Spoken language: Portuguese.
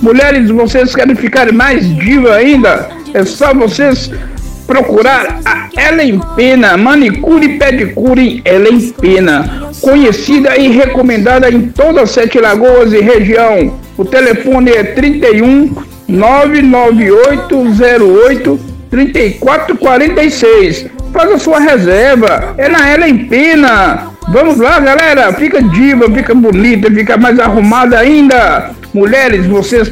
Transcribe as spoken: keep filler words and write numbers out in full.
Mulheres, vocês querem ficar mais diva ainda? É só vocês procurar a Ellen Pena, manicure e pedicure Ellen Pena, conhecida e recomendada em todas as Sete Lagoas e região. O telefone é trinta e um, nove nove oito zero oito, trinta e quatro quarenta e seis. Faça sua reserva, é na Ellen Pena. Vamos lá, galera, fica diva, fica bonita, fica mais arrumada ainda. Mulheres, vocês